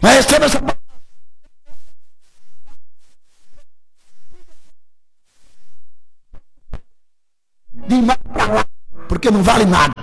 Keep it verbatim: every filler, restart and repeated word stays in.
Mas receba essa palavra. De mal pra lá, porque não vale nada.